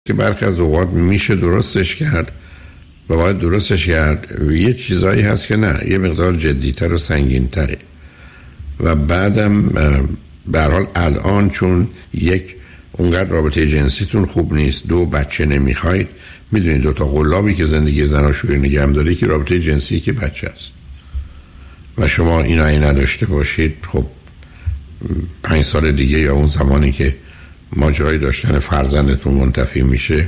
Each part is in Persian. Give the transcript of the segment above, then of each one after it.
که برخی از اوقات میشه درستش کرد و باید درستش کرد. یه چیزایی هست که نه، یه مقدار جدیتر و سنگین‌تره. و بعدم به هر حال الان چون یک اونقدر رابطه جنسیتون خوب نیست، دو بچه نمیخواید، میدونید دوتا قلابی که زندگی زناشویی نگه هم داره که رابطه جنسی که بچه است و شما این ای نداشته باشید، خب 5 سال دیگه یا اون زمانی که ماجرای داشتن فرزندتون منتفی میشه،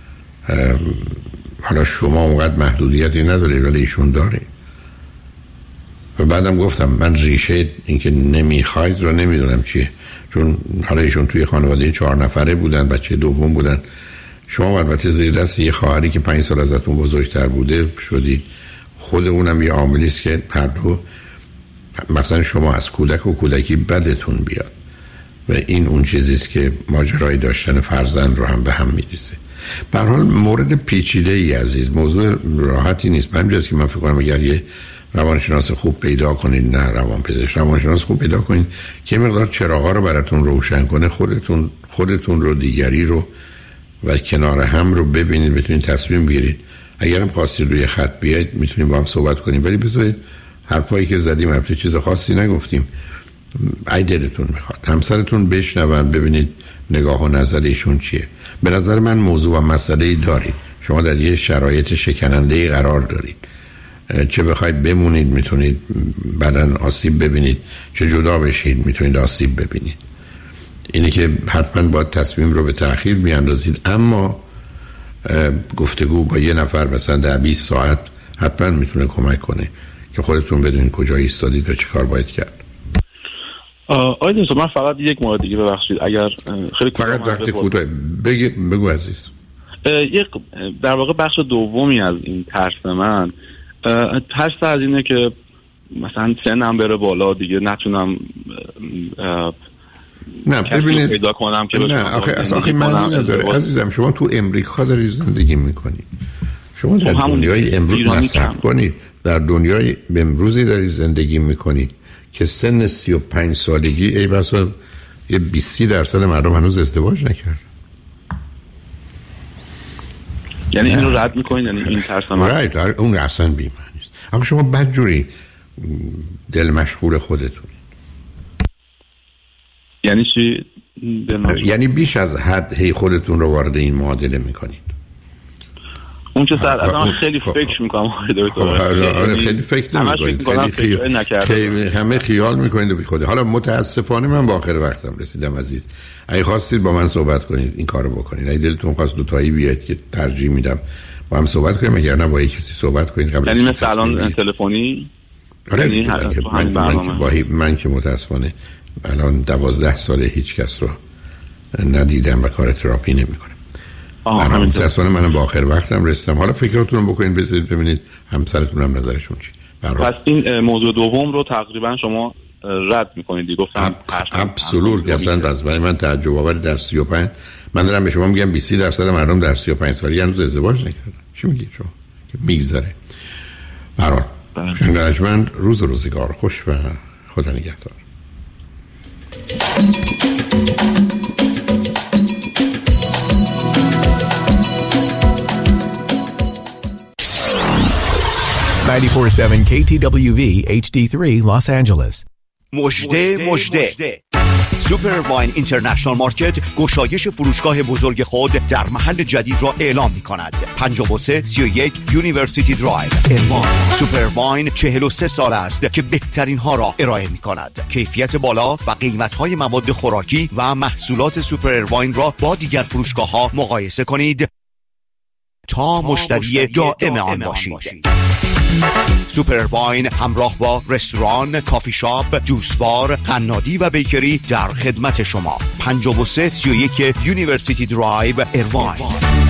حالا شما اونقدر محدودیتی نداره ولی ایشون داره. و بعدم گفتم من ریشه اینکه نمیخواید رو نمیدونم چیه، چون حالا ایشون توی خانواده 4 نفره بودن، بچه دوم بودن، شما البته زیر دست یه خواهری که 5 سال ازتون بزرگتر بوده شدید، خود اونم یه عاملی است که هر دو مثلا شما از کودک و کودکی بدتون بیاد و این اون چیزی است که ماجرای داشتن فرزند رو هم به هم میریزه. به هر حال مورد پیچیده ای عزیز، موضوع راحتی نیست. به همین جاست که من فکر کنم اگر یه روانشناس خوب پیدا کنید، نه روانپزشک، روانشناس خوب پیدا کنید که مقدار چراغا رو براتون روشن کنه، خودتون رو، دیگری رو و کنار هم رو ببینید، بتونید تصمیم بگیرید. اگرم خواستید روی خط بیاید میتونیم با هم صحبت کنیم، ولی بذارید حرفایی که زدیم البته چیز خاصی نگفتیم، ای دلتون میخواد همسرتون بشنون، ببینید نگاه و نظر ایشون چیه. به نظر من موضوع و مسئله‌ای دارید، شما در یه شرایط شکننده‌ای قرار دارید، چه بخواید بمونید میتونید بعدن آسیب ببینید، چه جدا بشید میتونید آسیب ببینید. اینه که حتما باید تصمیم رو به تأخیر بیاندازید، اما گفتگو با یه نفر مثلا در 20 ساعت حتما میتونه کمک کنه که خودتون بدونید کجا ایستادید و چه کار باید کرد. آقای دکتر من فقط یک مورد دیگه ببخشید اگر خیلی فقط وقت کوتاه بگو عزیز. یک در واقع بخش دومی از این ترس من ترس از اینه که مثلا سنم بره بالا دیگه نتونم نه ببینید پیدا کنم که نه آخه معنی نداره عزیزم. شما تو امریکا داری زندگی میکنید، شما در دنیای امروز مصرف کنید، در دنیای امروزی داری زندگی میکنید که سن 35 سالگی ای بسا یه 20% مردم هنوز ازدواج نکرد. یعنی اینو رد میکنید؟ یعنی این ترس من اون اصلا بی‌معنی است. اما شما بدجوری دل مشغول خودتون. یعنی چی؟ یعنی بیش از حد هی خودتون رو وارد این معادله میکنید. اون چه سر اصلا خیلی فکر میکنم خیلی فکر نمیکنید، همه خیال میکنید و بی خوده. حالا متاسفانه من با آخر وقتم رسیدم عزیز، اگه خواستید با من صحبت کنید این کارو بکنید، اگه دلتون خواست دوتایی بیاید که ترجیح میدم با هم صحبت کنیم، اگر نه با یک کسی صحبت کنید قبل. یعنی مثلا الان تلفنی؟ آره من که متاسفانه الان 12 ساله هیچ کس رو ندیدم و کار تراپی نمیکنم. متاسفانه منم با آخر وقتم رسیدم. حالا فکراتون رو بکنید، بذارید ببینید همسرتون هم نظرشون چی. پس این موضوع دوم رو تقریبا شما رد میکنید. گفتم ابسولوت اصلا از برای من تعجب آور. در 35 من دارم به شما میگم 20% مردم در 35 سالگی هنوز ازدواج نکردن. چی میگید شما که میگذره؟ برای شنگرجمند روز روزگار خوش و خدا نگهدار. KTWV HD3 Los Angeles. مژده سوپر واین اینترنشنال مارکت گشایش فروشگاه بزرگ خود در محل جدید را اعلام می کند. 5331 یونیورسیتی درایو الوان. سوپر واین 43 سال است که بهترین ها را ارائه می کند. کیفیت بالا و قیمت های مواد خوراکی و محصولات سوپر واین را با دیگر فروشگاه ها مقایسه کنید تا مشتری دائم آن باشید. سوپر واین همراه با رستوران، کافی شاپ، جوس بار، قنادی و بیکری در خدمت شما. 5331 یونیورسیتی درایو ایرواین.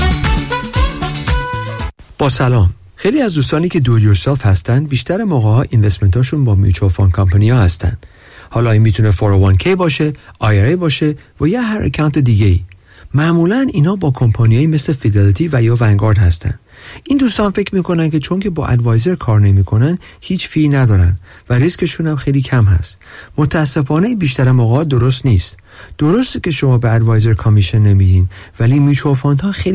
با سلام. خیلی از دوستانی که دو یورسلف هستن بیشتر موقع‌ها اینوستمنتاشون با میوچوال فاند کمپانی‌ها هستن. حالا این میتونه 401k باشه، IRA باشه و یا هر اکانت دیگه‌ای. معمولا اینا با کمپانیایی مثل فیدلیتی و یا ونگارد هستن. این دوستان فکر میکنن که چون که با ادوایزر کار نمیکنن هیچ فی ندارن و ریسکشون هم خیلی کم هست. متاسفانه بیشتر موقع درست نیست. درسته که شما به ادوایزر کامیشن نمیدین، ولی میچوال فاندها خیلی